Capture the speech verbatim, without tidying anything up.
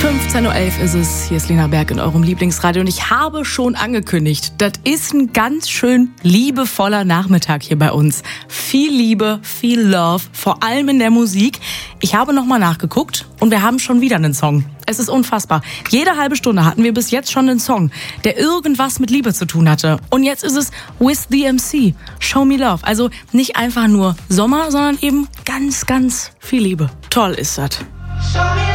fünfzehn Uhr elf ist es. Hier ist Lena Berg in eurem Lieblingsradio und ich habe schon angekündigt, das ist ein ganz schön liebevoller Nachmittag hier bei uns. Viel Liebe, viel Love, vor allem in der Musik. Ich habe nochmal nachgeguckt und wir haben schon wieder einen Song. Es ist unfassbar. Jede halbe Stunde hatten wir bis jetzt schon einen Song, der irgendwas mit Liebe zu tun hatte. Und jetzt ist es With the M C, Show Me Love. Also nicht einfach nur Sommer, sondern eben ganz, ganz viel Liebe. Toll ist das.